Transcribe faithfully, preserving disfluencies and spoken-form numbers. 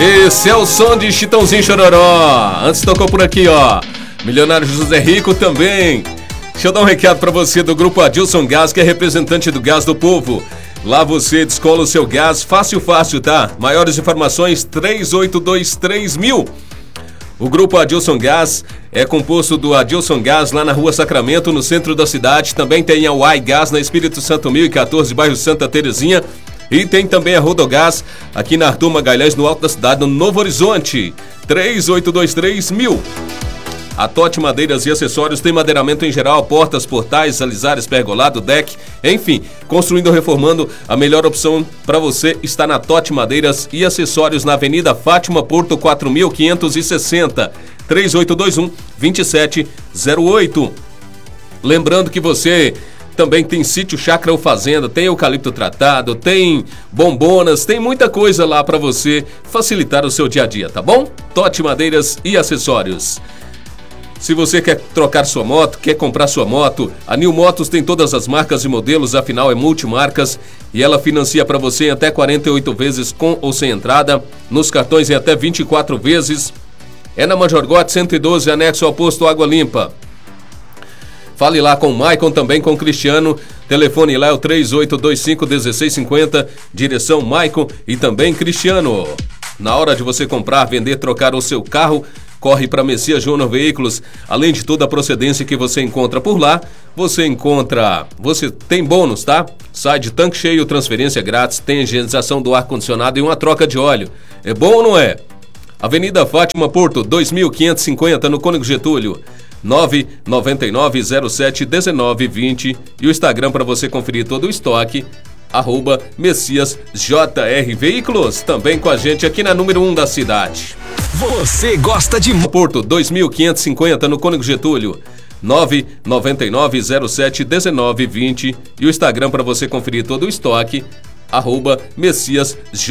Esse é o som de Chitãozinho Chororó. Antes tocou por aqui, ó, Milionário José Rico também. Deixa eu dar um recado pra você do Grupo Adilson Gás, que é representante do Gás do Povo. Lá você descola o seu gás fácil, fácil, tá? Maiores informações, três oito dois três mil. O Grupo Adilson Gás é composto do Adilson Gás lá na Rua Sacramento, no centro da cidade. Também tem a Uai Gás na Espírito Santo mil e quatorze, bairro Santa Terezinha. E tem também a Rodogás aqui na Arthur Magalhães, no alto da cidade, no Novo Horizonte. três oito dois três mil. A Totti Madeiras e Acessórios tem madeiramento em geral, portas, portais, alisares, pergolado, deck, enfim, construindo ou reformando, a melhor opção para você está na Totti Madeiras e Acessórios, na Avenida Fátima Porto quatro mil quinhentos e sessenta, três oito dois um, dois sete zero oito. Lembrando que você também tem sítio, chácara ou fazenda, tem eucalipto tratado, tem bombonas, tem muita coisa lá para você facilitar o seu dia a dia, tá bom? Totti Madeiras e Acessórios. Se você quer trocar sua moto, quer comprar sua moto, a New Motos tem todas as marcas e modelos, afinal é multimarcas e ela financia para você em até quarenta e oito vezes com ou sem entrada, nos cartões em até vinte e quatro vezes. É na Major Gotti cento e doze, anexo ao posto Água Limpa. Fale lá com o Maicon, também com o Cristiano. Telefone lá é o três oito dois cinco, um seis cinco zero, direção Maicon e também Cristiano. Na hora de você comprar, vender, trocar o seu carro, corre para Messias Júnior Veículos. Além de toda a procedência que você encontra por lá, você encontra... Você tem bônus, tá? Sai de tanque cheio, transferência grátis, tem higienização do ar-condicionado e uma troca de óleo. É bom ou não é? Avenida Fátima Porto, dois mil quinhentos e cinquenta, no Cônigo Getúlio. nove nove nove zero sete um nove dois zero. E o Instagram para você conferir todo o estoque, arroba Messias J R Veículos. Também com a gente aqui na número um da cidade. Você gosta de Porto, dois mil quinhentos e cinquenta, no Cônigo Getúlio. nove nove nove zero sete um nove dois zero. E o Instagram para você conferir todo o estoque, arroba Messias J